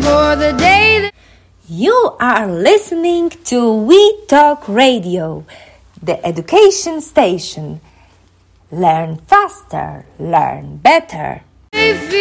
for the day that You are listening to We Talk Radio, the education station. Learn faster, learn better.